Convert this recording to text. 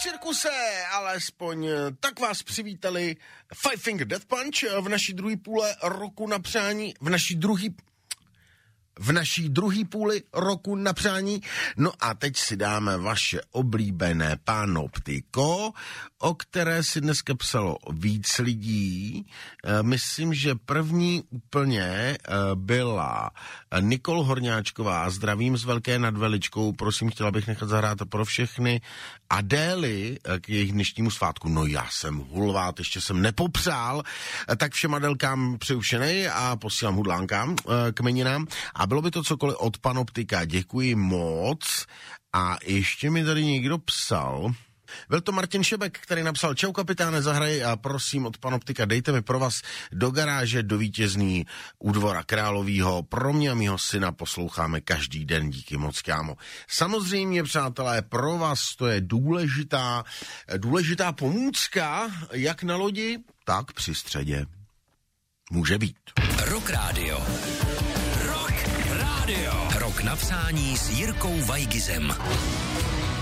cirkuse, alespoň tak vás přivítali Five Finger Death Punch v naší druhé půle roku na přání, v naší druhé půli roku na přání. No a teď si dáme vaše oblíbené Panoptiko, o které si dneska psalo víc lidí. Myslím, že první úplně byla Nikol Horňáčková. Zdravím z Velké nad Veličkou. Prosím, chtěla bych nechat zahrát pro všechny Adély k jejich dnešnímu svátku. No já jsem hulvát, ještě jsem nepopřál, tak všem Adélkám přeju všenej a posílám hudlánkám k jmeninám. A bylo by to cokoliv od Panoptika. Děkuji moc. A ještě mi tady někdo psal. Byl to Martin Šebek, který napsal: Čau kapitáne, zahraj a prosím od Panoptika, dejte mi pro vás do garáže do Vítězný u Dvora Královýho. Pro mě a mýho syna posloucháme každý den, díky moc, kámo. Samozřejmě, přátelé, pro vás to je důležitá pomůcka, jak na lodi, tak při středě. Může být. Rock Radio. Rock Radio. Rok na přání s Jirkou Vajgizem.